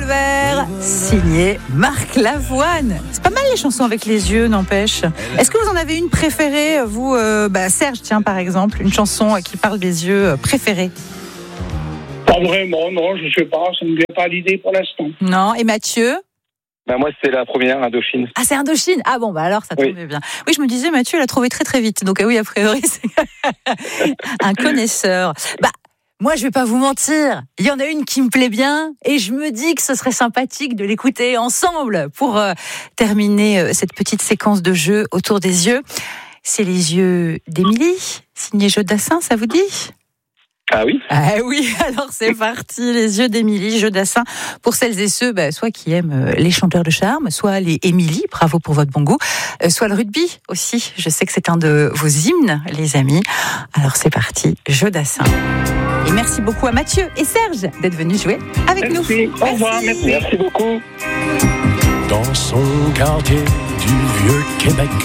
Revolver, signé Marc Lavoine. C'est pas mal les chansons avec les yeux, n'empêche. Est-ce que vous en avez une préférée, vous, Serge, tiens, par exemple, une chanson qui parle des yeux préférée? Pas vraiment, non, je sais pas, ça ne me vient pas à l'idée pour l'instant. Non, et Mathieu? Moi, c'est la première, Indochine. Ah, c'est Indochine. Ah bon, alors ça tombait bien. Oui, je me disais, Mathieu l'a trouvé très très vite. Donc oui, a priori, c'est un connaisseur. Moi, je vais pas vous mentir. Il y en a une qui me plaît bien et je me dis que ce serait sympathique de l'écouter ensemble pour terminer cette petite séquence de jeu autour des yeux. C'est Les yeux d'Émilie, signé Jodassin, ça vous dit? Ah oui? Ah oui, alors c'est parti, Les yeux d'Émilie Jodassin. Pour celles et ceux, soit qui aiment les chanteurs de charme, soit les Émilie, bravo pour votre bon goût, soit le rugby aussi. Je sais que c'est un de vos hymnes, les amis. Alors c'est parti, Jodassin. Et merci beaucoup à Mathieu et Serge d'être venus jouer avec nous. Au revoir, merci. Merci beaucoup. Dans son quartier du Vieux-Québec,